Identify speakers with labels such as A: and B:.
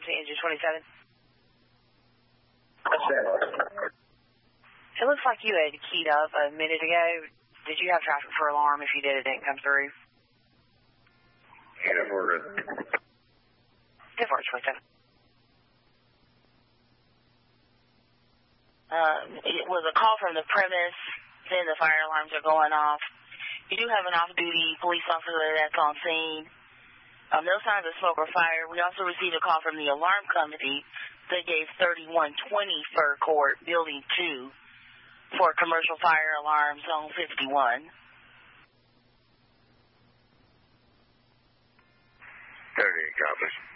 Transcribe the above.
A: emergency, engine 27.
B: It
A: looks like you had keyed up a minute ago. Did you have traffic for alarm? If you did, it didn't come through.
B: Yeah, we're good.
A: 27.
C: It was a call from the premise, saying the fire alarms are going off. You do have an off-duty police officer that's on scene. No signs of smoke or fire. We also received a call from the alarm company that gave 3120 Fur Court, Building 2, for commercial fire alarm, Zone 51.
B: 30, copies.